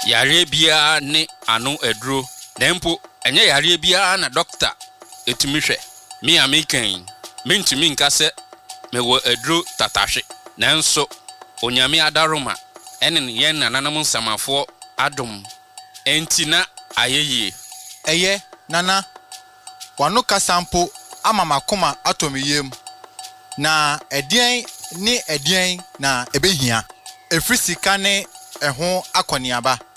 yare bia ne ano aduro dempo enye yare bia na doctor etumi hwe me amekan mentumi nka se me wo aduro tatahwe nanso onyame adaroma ene yen nananam nsamafo adom entina ayeye eye nana wano kasampo ama makoma atomiyem na edien ni edien na ebehia efri sika ne eho akoniaba